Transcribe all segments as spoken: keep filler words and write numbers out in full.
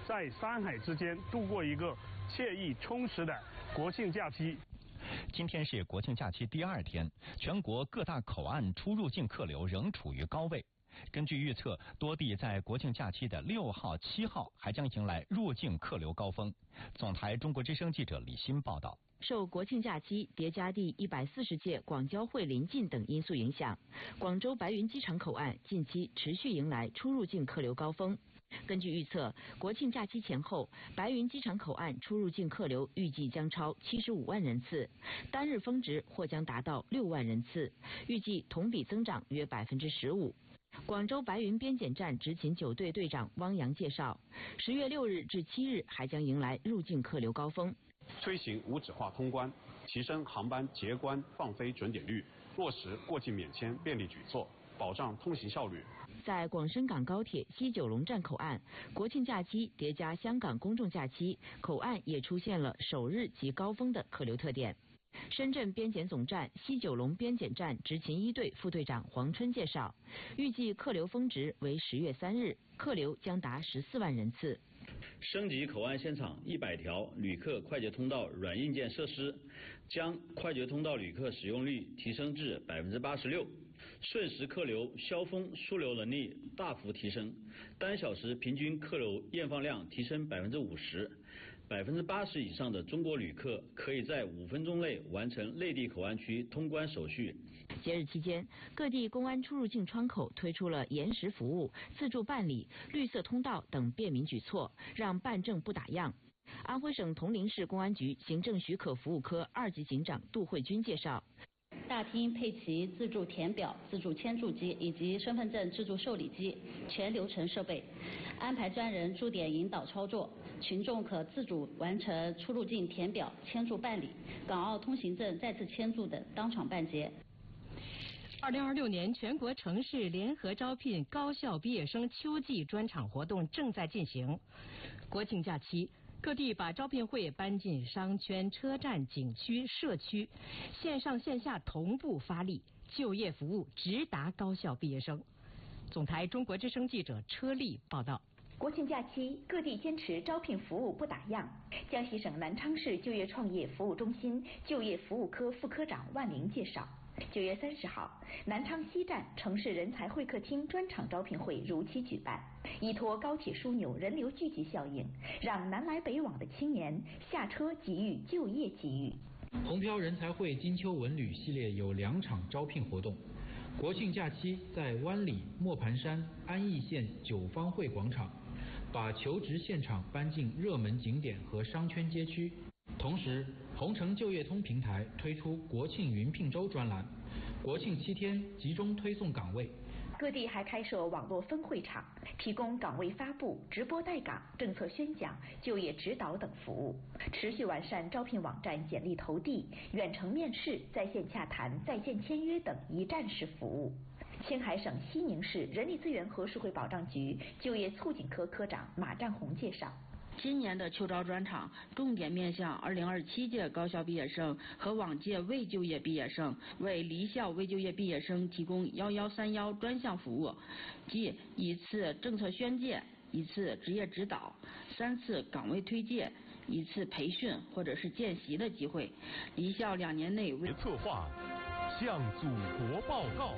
在山海之间度过一个惬意充实的国庆假期。 今天是国庆假期第二天，全国各大口岸出入境客流仍处于高位。根据预测，多地在国庆假期的六号、七号还将迎来入境客流高峰。总台中国之声记者李欣报道。 受国庆假期叠加第一百四十届广交会临近等因素影响，广州白云机场口岸近期持续迎来出入境客流高峰。根据预测，国庆假期前后，白云机场口岸出入境客流预计将超七十五万人次，单日峰值或将达到六万人次，预计同比增长约百分之十五。广州白云边检站执勤九队队长汪洋介绍，十月六日至七日还将迎来入境客流高峰。 推行无纸化通关，提升航班结关放飞准点率，落实过境免签便利举措，保障通行效率。 在广深港高铁西九龙站口岸，国庆假期叠加香港公众假期，口岸也出现了首日及高峰的客流特点。深圳边检总站西九龙边检站执勤一队副队长黄春介绍，预计客流峰值为十月三日，客流将达十四万人次。 升级口岸现场一百条旅客快捷通道软硬件设施，将快捷通道旅客使用率提升至百分之八十六，瞬时客流消峰疏流能力大幅提升，单小时平均客流验放量提升百分之五十，百分之八十以上的中国旅客可以在五分钟内完成内地口岸区通关手续。 节日期间，各地公安出入境窗口推出了延时服务、自助办理、绿色通道等便民举措，让办证不打烊。安徽省铜陵市公安局行政许可服务科二级警长杜慧君介绍， 大厅配齐自助填表、自助签注机以及身份证自助受理机全流程设备，安排专人驻点引导操作，群众可自主完成出入境填表、签注办理、港澳通行证再次签注等当场办结。 二零二六年全国城市联合招聘高校毕业生秋季专场活动正在进行。国庆假期，各地把招聘会搬进商圈、车站、景区、社区，线上线下同步发力，就业服务直达高校毕业生。总台中国之声记者车丽报道。 国庆假期，各地坚持招聘服务不打烊。江西省南昌市就业创业服务中心就业服务科副科长万玲介绍，九月三十号，南昌西站城市人才会客厅专场招聘会如期举办，依托高铁枢纽人流聚集效应，让南来北往的青年下车给予就业机遇。 红标人才会金秋文旅系列有两场招聘活动。国庆假期在湾里、磨盘山、安义县九方汇广场，把求职现场搬进热门景点和商圈街区。同时，红城就业通平台推出国庆云聘周专栏，国庆七天集中推送岗位。 各地还开设网络分会场，提供岗位发布、直播带岗、政策宣讲、就业指导等服务，持续完善招聘网站简历投递、远程面试、在线洽谈、在线签约等一站式服务。青海省西宁市人力资源和社会保障局就业促进科科长马占红介绍， 今年的秋招专场重点面向二零二七届高校毕业生和往届未就业毕业生，为离校未就业毕业生提供幺幺三幺专项服务，即一次政策宣介、一次职业指导、三次岗位推介、一次培训或者是见习的机会。离校两年内为策划向祖国报告。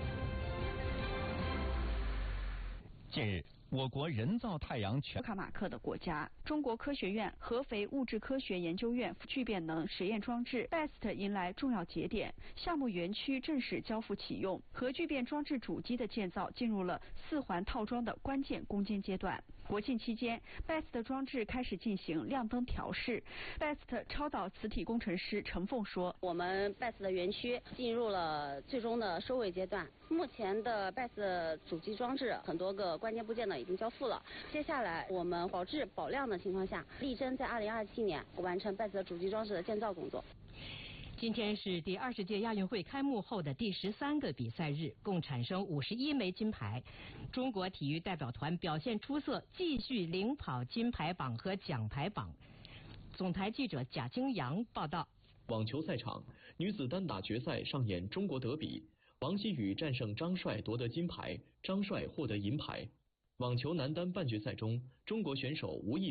近日，我国人造太阳全卡马克的国家，中国科学院合肥物质科学研究院聚变能实验装置 B E S T 迎来重要节点，项目园区正式交付启用，核聚变装置主机的建造进入了四环套装的关键攻坚阶段。国庆期间 ，B E S T 装置开始进行亮灯调试。B E S T 超导磁体工程师陈凤说：“ 我们 B E S T 的园区进入了最终的收尾阶段，目前的 B E S T 主机装置很多个关键部件呢已经交付了。接下来我们保质保量的情况下，力争在二零二七年完成 B E S T 主机装置的建造工作。” 今天是第二十届亚运会开幕后的第十三个比赛日，共产生五十一枚金牌。中国体育代表团表现出色，继续领跑金牌榜和奖牌榜。总台记者贾京阳报道。 网球赛场，女子单打决赛上演中国德比，王希雨战胜张帅夺得金牌，张帅获得银牌。网球男单半决赛中，中国选手吴亦